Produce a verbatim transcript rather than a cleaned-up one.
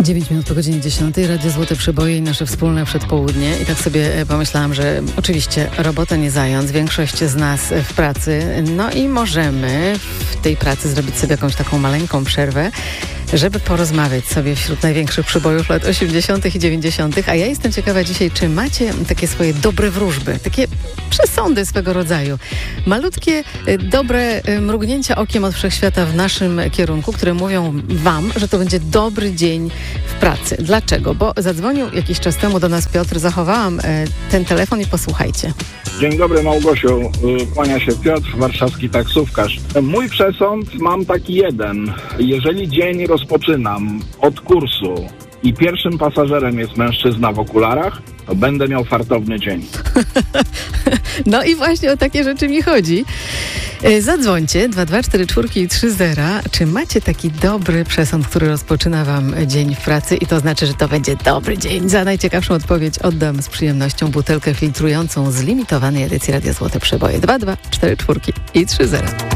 dziewięć minut po godzinie dziesiątej, Radio Złote Przeboje i nasze wspólne przedpołudnie. I tak sobie pomyślałam, że oczywiście robota nie zając, większość z nas w pracy, no i możemy w tej pracy zrobić sobie jakąś taką maleńką przerwę, żeby porozmawiać sobie wśród największych przebojów lat osiemdziesiątych i dziewięćdziesiątych. A ja jestem ciekawa dzisiaj, czy macie takie swoje dobre wróżby, takie przesądy swego rodzaju. Malutkie, dobre mrugnięcia okiem od wszechświata w naszym kierunku, które mówią wam, że to będzie dobry dzień w pracy. Dlaczego? Bo zadzwonił jakiś czas temu do nas Piotr, zachowałam ten telefon i posłuchajcie. Dzień dobry, Małgosiu. Kłania się Piotr, warszawski taksówkarz. Mój przesąd mam taki jeden. Jeżeli dzień rozpoczynam od kursu i pierwszym pasażerem jest mężczyzna w okularach, to będę miał fartowny dzień. No i właśnie o takie rzeczy mi chodzi. Zadzwońcie dwa dwa cztery cztery trzy zero. Czy macie taki dobry przesąd, który rozpoczyna wam dzień w pracy i to znaczy, że to będzie dobry dzień? Za najciekawszą odpowiedź oddam z przyjemnością butelkę filtrującą z limitowanej edycji Radia Złote Przeboje. dwa dwa cztery cztery i trzy zero.